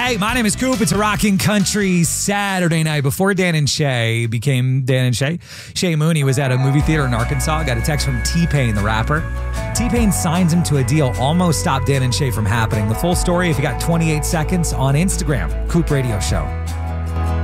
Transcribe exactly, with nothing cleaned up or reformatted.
Hey, my name is Coop. It's a Rockin' Country Saturday night. Before Dan and Shay became Dan and Shay, Shay Mooney was at a movie theater in Arkansas. Got a text from T-Pain, the rapper. T-Pain signs him to a deal, almost stopped Dan and Shay from happening. The full story, if you got twenty-eight seconds, on Instagram, Coop Radio Show.